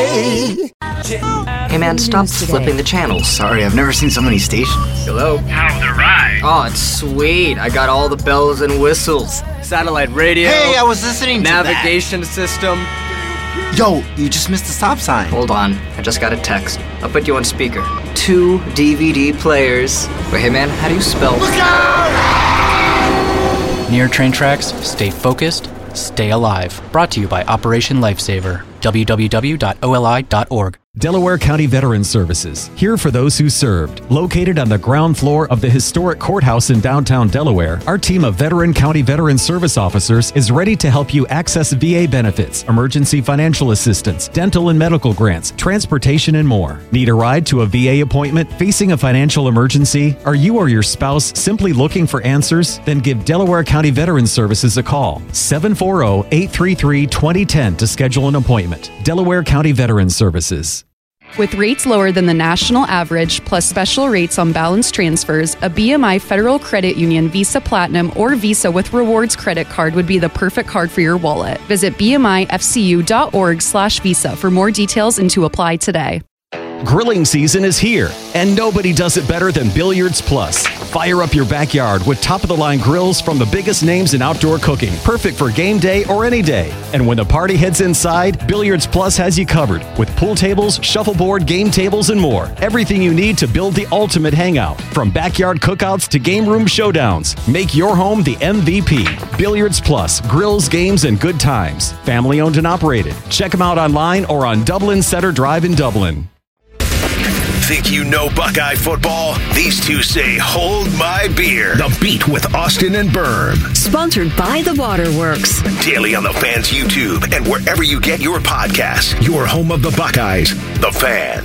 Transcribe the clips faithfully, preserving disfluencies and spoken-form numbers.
Hey! Hey man, stop flipping the channels. Sorry, I've never seen so many stations. Hello? How's the ride? Oh, it's sweet. I got all the bells and whistles. Satellite radio. Hey, I was listening to navigation system. that. Yo, you just missed the stop sign. Hold on, I just got a text. I'll put you on speaker. Two D V D players. Wait, hey man, how do you spell? Look out! Near train tracks, stay focused, stay alive. Brought to you by Operation Lifesaver. w w w dot o l i dot org. Delaware County Veterans Services, here for those who served. Located on the ground floor of the historic courthouse in downtown Delaware, our team of veteran county veteran service officers is ready to help you access V A benefits, emergency financial assistance, dental and medical grants, transportation, and more. Need a ride to a V A appointment? Facing a financial emergency? Are you or your spouse simply looking for answers? Then give Delaware County Veterans Services a call. seven four zero, eight three three, two zero one zero to schedule an appointment. Delaware County Veterans Services. With rates lower than the national average, plus special rates on balance transfers, a B M I Federal Credit Union Visa Platinum or Visa with Rewards credit card would be the perfect card for your wallet. Visit b m i f c u dot org slash visa for more details and to apply today. Grilling season is here, and nobody does it better than Billiards Plus. Fire up your backyard with top-of-the-line grills from the biggest names in outdoor cooking, perfect for game day or any day. And when the party heads inside, Billiards Plus has you covered with pool tables, shuffleboard, game tables, and more. Everything you need to build the ultimate hangout. From backyard cookouts to game room showdowns, make your home the M V P. Billiards Plus, grills, games, and good times. Family owned and operated. Check them out online or on Dublin Center Drive in Dublin. Think you know Buckeye football? These two say, hold my beer. The Beat with Austin and Berm. Sponsored by The Waterworks. Daily on the Fan's YouTube and wherever you get your podcasts. Your home of the Buckeyes, The Fan.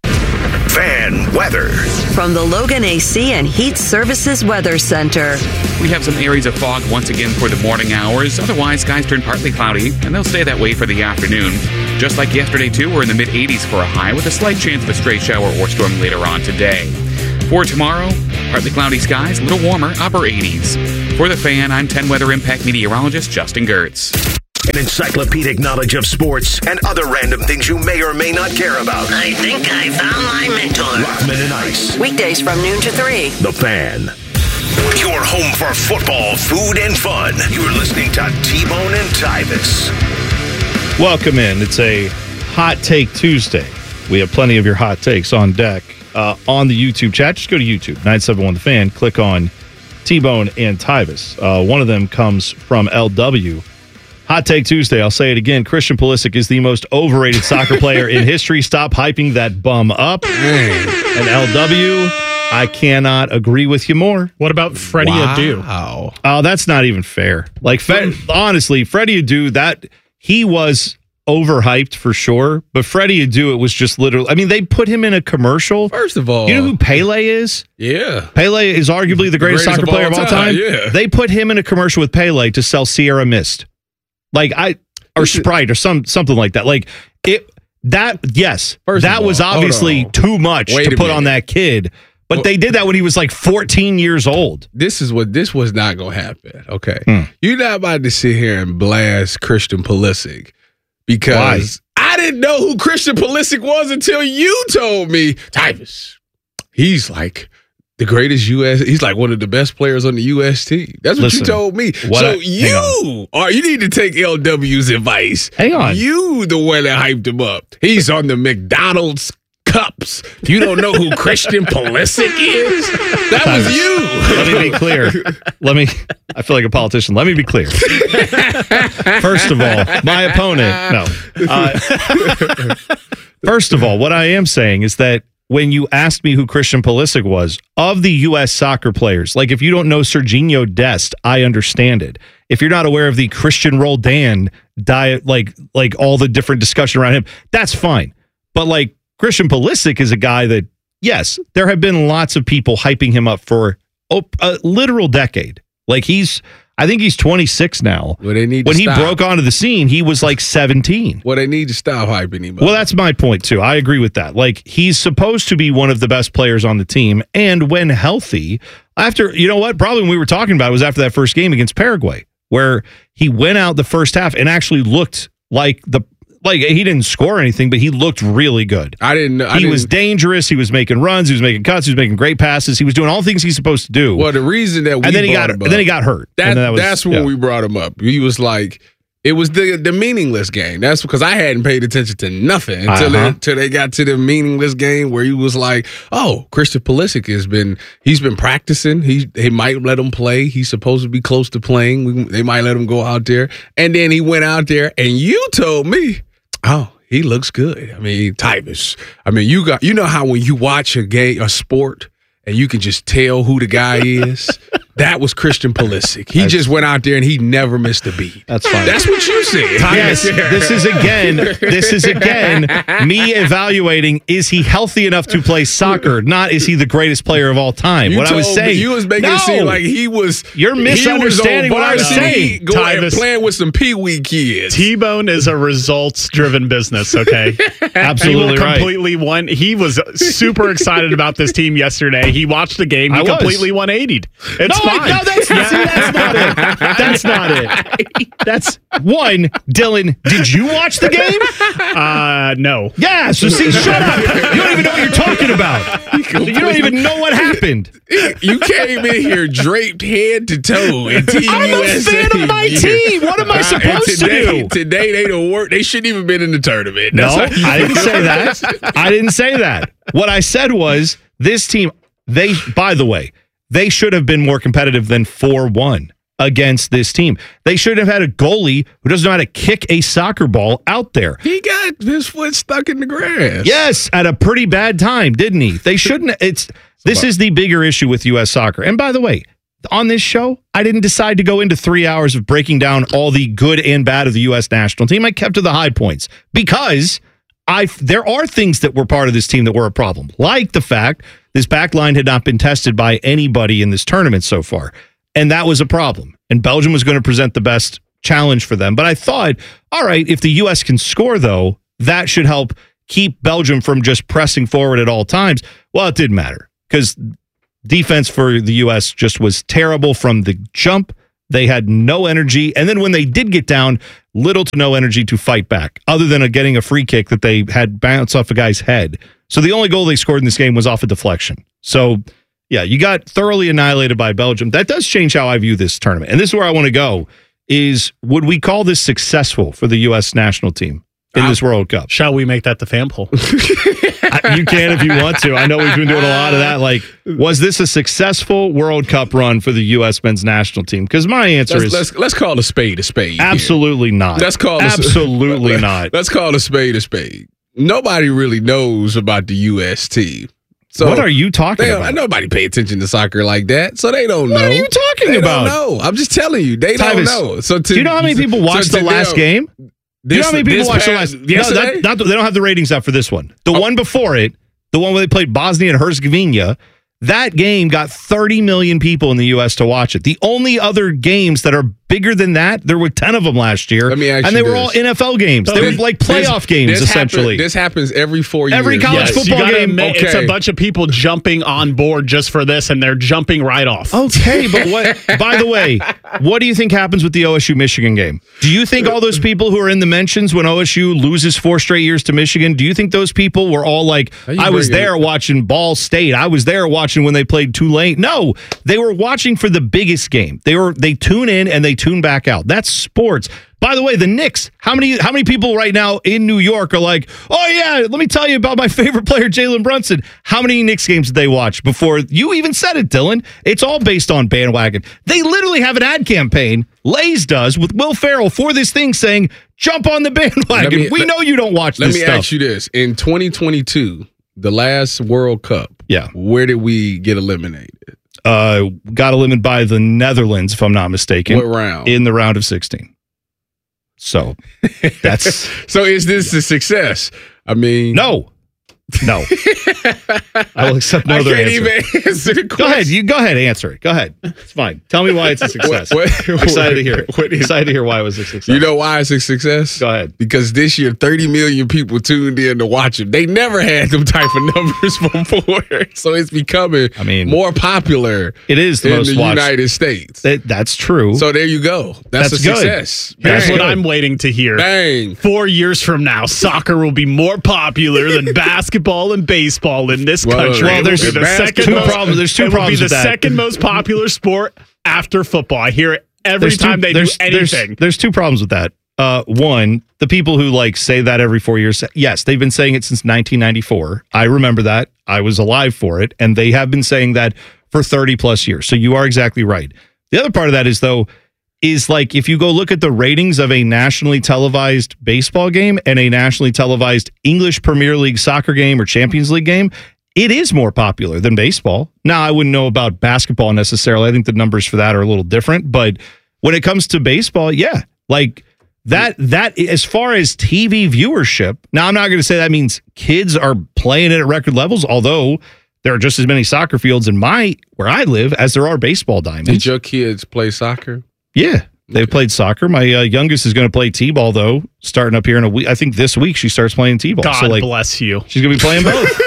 Fan weather. From the Logan A C and Heat Services Weather Center. We have some areas of fog once again for the morning hours. Otherwise, skies turn partly cloudy, and they'll stay that way for the afternoon. Just like yesterday, too, we're in the mid eighties for a high with a slight chance of a stray shower or storm later on today. For tomorrow, partly cloudy skies, a little warmer, upper eighties. For the Fan, I'm ten Weather Impact meteorologist Justin Gertz. An encyclopedic knowledge of sports and other random things you may or may not care about. I think I found my mentor. Rockman and Ice. Weekdays from noon to three. The Fan. Your home for football, food, and fun. You're listening to T-Bone and Tyvis. Welcome in. It's a Hot Take Tuesday. We have plenty of your hot takes on deck uh, on the YouTube chat. Just go to YouTube, nine seven one The Fan. Click on T-Bone and Tyvis. Uh, one of them comes from L W. Hot Take Tuesday. I'll say it again. Christian Pulisic is the most overrated soccer player in history. Stop hyping that bum up. And L W, I cannot agree with you more. What about Freddie wow. Adu? Oh, that's not even fair. Like, Fe- honestly, Freddie Adu, that he was overhyped for sure, but Freddie Adu, it was just literally, I mean, they put him in a commercial. First of all, you know who Pele is? Yeah. Pele is arguably the greatest, the greatest soccer of player of all time. time. Yeah. They put him in a commercial with Pele to sell Sierra Mist. Like, I, or Sprite or some something like that. Like, it, that, yes, First that all, was obviously too much Wait to put on that kid. But well, they did that when he was like fourteen years old. This is what this was not going to happen. Okay. Hmm. You're not about to sit here and blast Christian Pulisic because Why? I didn't know who Christian Pulisic was until you told me. Tyvis, he's like the greatest U S He's like one of the best players on the U S team. That's what Listen, you told me. So I, you are you need to take L W's advice. Hang on. You the one that hyped him up. He's on the McDonald's cups. You don't know who Christian Pulisic is? That was you. Let me be clear. Let me I feel like a politician. Let me be clear. First of all, my opponent. No. Uh, first of all, what I am saying is that when you asked me who Christian Pulisic was, of the U S soccer players, like if you don't know Serginho Dest, I understand it. If you're not aware of the Christian Roldan diet, like like all the different discussion around him, that's fine. But like Christian Pulisic is a guy that, yes, there have been lots of people hyping him up for oh, a literal decade. Like he's, I think he's twenty-six now. Well, they need when to he stop. broke onto the scene, he was like seventeen. Well, they need to stop hyping him up. Well, that's my point, too. I agree with that. Like, he's supposed to be one of the best players on the team, and when healthy, after, you know what, probably when we were talking about it was after that first game against Paraguay, where he went out the first half and actually looked like the like he didn't score anything, but he looked really good. I didn't. I he didn't, was dangerous. He was making runs. He was making cuts. He was making great passes. He was doing all the things he's supposed to do. Well, the reason that we and then he got him up, and then he got hurt. That, and then that was, that's when yeah. we brought him up. He was like, it was the the meaningless game. That's because I hadn't paid attention to nothing until Uh-huh. they, until they got to the meaningless game where he was like, "Oh, Christian Pulisic has been he's been practicing. He they might let him play. He's supposed to be close to playing. We, they might let him go out there." And then he went out there, and you told me, "Oh, he looks good." I mean, Tyvus. I mean, you got you know how when you watch a game, a sport, and you can just tell who the guy is. That was Christian Pulisic. He That's, just went out there and he never missed a beat. That's fine. That's what you said. Yes, this is again, this is again me evaluating, is he healthy enough to play soccer? Not is he the greatest player of all time. You what I was told saying. me, you was making no, it seem like he was. You're misunderstanding he was what I was saying. Going and Tyvus. playing with some pee-wee kids. T-Bone is a results-driven business, okay? Absolutely he right. completely won. He was super excited about this team yesterday. He watched the game. He I was. completely one eightied. It's no, fine. no, that's, see, that's not it. That's not it. That's one, Dylan, did you watch the game? Uh, no. Yeah, so see, shut up. You don't even know what you're talking about. You don't even know what happened. You came in here draped head to toe in Team I'm U S A. a fan of my team. What am I supposed today, to do? Today they don't work. They shouldn't even been in the tournament. No, That's how you I didn't feel. say that. I didn't say that. What I said was this team, they, by the way, they should have been more competitive than four one against this team. They should have had a goalie who doesn't know how to kick a soccer ball out there. He got his foot stuck in the grass. Yes, at a pretty bad time, didn't he? They shouldn't. It's this is the bigger issue with U S soccer. And by the way, on this show, I didn't decide to go into three hours of breaking down all the good and bad of the U S national team. I kept to the high points because I there are things that were part of this team that were a problem, like the fact this back line had not been tested by anybody in this tournament so far. And that was a problem. And Belgium was going to present the best challenge for them. But I thought, all right, if the U S can score, though, that should help keep Belgium from just pressing forward at all times. Well, it didn't matter because defense for the U S just was terrible from the jump. They had no energy. And then when they did get down, little to no energy to fight back, other than a, getting a free kick that they had bounce off a guy's head. So the only goal they scored in this game was off a deflection. So, yeah, you got thoroughly annihilated by Belgium. That does change how I view this tournament. And this is where I want to go, is would we call this successful for the U S national team in this World Cup? Shall we make that the fan poll? I, you can if you want to. I know we've been doing a lot of that. Like, was this a successful World Cup run for the U S men's national team? Because my answer let's, is let's, let's call a spade a spade. absolutely here. not. Let's call absolutely a, not. Let's call a spade a spade. Nobody really knows about the U S team. So what are you talking they, about? Nobody pay attention to soccer like that, so they don't know. What are you talking they about? Don't know. I'm just telling you, they Tyvus, don't know. So to, do you know how many people watched so the last them, game? This, do you know how many people watched past, the last? Yesterday? No, that, not, they don't have the ratings up for this one. The oh. one before it, the one where they played Bosnia and Herzegovina. That game got thirty million people in the U S to watch it. The only other games that are bigger than that, there were ten of them last year. Let me ask and you they were this. all N F L games. They This- were like playoff this, games, this essentially. Happen, this happens every four years. Every college Yes, football you gotta game. admit, It's okay. a bunch of people jumping on board just for this, and they're jumping right off. Okay, but what? By the way, what do you think happens with the O S U Michigan game? Do you think all those people who are in the mentions when O S U loses four straight years to Michigan, do you think those people were all like, you I was bring it- there watching Ball State, I was there watching when they played Tulane? No, they were watching for the biggest game. They were they tune in and they tune back out. That's sports. By the way, the Knicks, how many how many people right now in New York are like, oh yeah, let me tell you about my favorite player, Jalen Brunson. How many Knicks games did they watch before you even said it, Dylan? It's all based on bandwagon. They literally have an ad campaign, Lay's does, with Will Ferrell for this thing saying, jump on the bandwagon. me- we let- know you don't watch Let this me stuff. ask you this. In twenty twenty-two, the last World Cup, Yeah. where did we get eliminated? Uh, got eliminated by the Netherlands, if I'm not mistaken. What round? In the round of sixteen. So that's So is this a success? I mean, no. No. I will accept no I other can't answer. even answer the question. Go ahead. You go ahead. Answer it. Go ahead. It's fine. Tell me why it's a success. What- what- Excited to hear it. what is- Excited to hear why it was a success. You know why it's a success? Go ahead. Because this year, thirty million people tuned in to watch it. They never had them type of numbers before. So it's becoming I mean, more popular it is the in most the watched. United States. That, that's true. So there you go. That's, That's a good. success. That's Bang. what I'm waiting to hear. Bang. Four years from now, soccer will be more popular than basketball and baseball in this Well, country. well, It will there's be the bas- second two most- problems- there's two it will problems be the with that. second most popular sport after football. I hear it every There's time two, they do there's, anything. There's, there's two problems with that. Uh, one, the people who like say that every four years, yes, they've been saying it since nineteen ninety-four. I remember that. I was alive for it. And they have been saying that for thirty plus years. So you are exactly right. The other part of that is, though, is like if you go look at the ratings of a nationally televised baseball game and a nationally televised English Premier League soccer game or Champions League game, it is more popular than baseball. Now, I wouldn't know about basketball necessarily. I think the numbers for that are a little different. But when it comes to baseball, yeah, like that, that as far as T V viewership, now I'm not going to say that means kids are playing it at record levels, although there are just as many soccer fields in my, where I live, as there are baseball diamonds. Did your kids play soccer? Yeah, they've played soccer. My uh, youngest is going to play T-ball, though, starting up here in a week. I think this week she starts playing T-ball. God so, like, bless you. she's going to be playing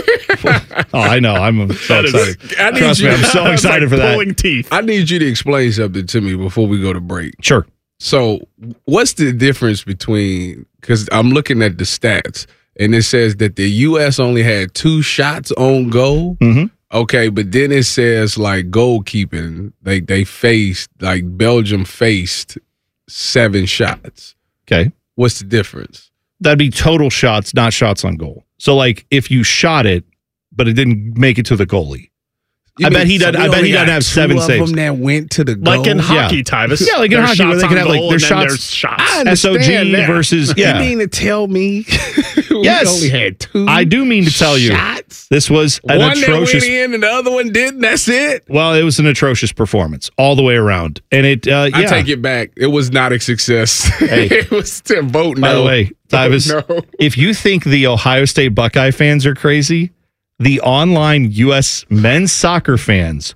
both. Oh, I know. I'm so That is- excited. I need Trust you- me, I'm so It's excited like for that. pulling teeth. I need you to explain something to me before we go to break. Sure. So, what's the difference between, because I'm looking at the stats, and it says that the U S only had two shots on goal. Mm-hmm. Okay, but then it says like goalkeeping, they they faced, like Belgium faced seven shots. Okay. What's the difference? That'd be total shots, not shots on goal. So, like, if you shot it, but it didn't make it to the goalie. You I mean- bet he so doesn't. we I bet only he doesn't got have two seven of saves. them that went to the goal. Like in hockey, Yeah. Tyvus. Yeah, like in There's hockey, where shots they can on have, like, goal there's and then shots- there's shots. I S O G understand that. versus- yeah. You mean to tell me we Yes. only had two I do mean to tell you, shots? this was an One atrocious. that went in and the other one didn't. That's it. Well, it was an atrocious performance all the way around, and it. Uh, yeah. I take it back. It was not a success. Hey. It was to vote no. By the way, Tyvus, no. if you think the Ohio State Buckeye fans are crazy, the online U S men's soccer fans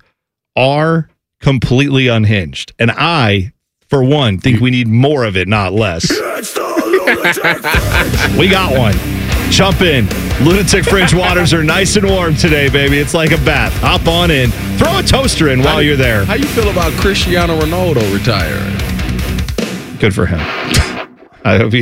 are completely unhinged. And I, for one, think we need more of it, not less. We got one. Jump in. Lunatic Fringe waters are nice and warm today, baby. It's like a bath. Hop on in. Throw a toaster in while How- you're there. How you feel about Cristiano Ronaldo retiring? Good for him. I hope he